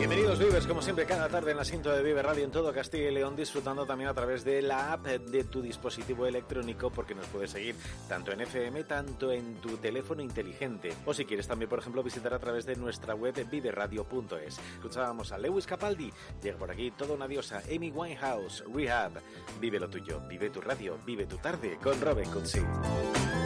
Bienvenidos Vivers, como siempre, cada tarde en la cinta de Vive Radio en todo Castilla y León, disfrutando también a través de la app de tu dispositivo electrónico, porque nos puedes seguir tanto en FM, tanto en tu teléfono inteligente. O si quieres también, por ejemplo, visitar a través de nuestra web viveradio.es. Escuchábamos a Lewis Capaldi, llega por aquí toda una diosa, Amy Winehouse, Rehab. Vive lo tuyo, vive tu radio, vive tu tarde con Robin Cootsy.